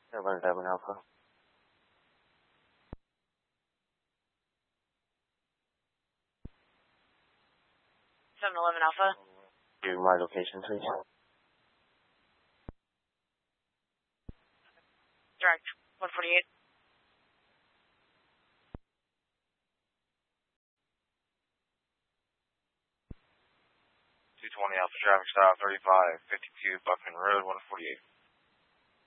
711 Alpha. 711 Alpha. To my location, please. Direct. 148. 220 Alpha traffic stop 3552 Buckman Road 148.